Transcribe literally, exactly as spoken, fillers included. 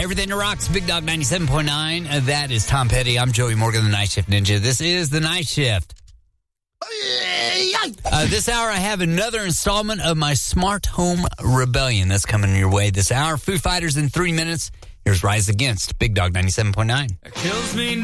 Everything that rocks, Big Dog ninety-seven point nine. Uh, that is Tom Petty. I'm Joey Morgan, the Night Shift Ninja. This is the Night Shift. Uh, this hour, I have another installment of my Smart Home Rebellion that's coming your way this hour. Foo Fighters in three minutes. Here's Rise Against, Big Dog ninety-seven point nine. It kills me